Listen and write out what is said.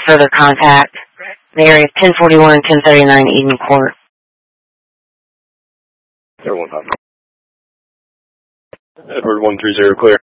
further contact. The area is 1041 and 1039 Eden Court. Edward 130 clear.